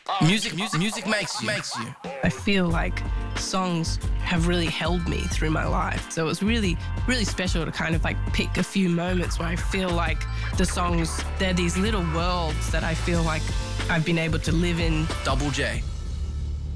Music makes you. I feel like songs have really held me through my life. So it was really, really special to kind of like pick a few moments where I feel like the songs, they're these little worlds that I feel like I've been able to live in. Double J.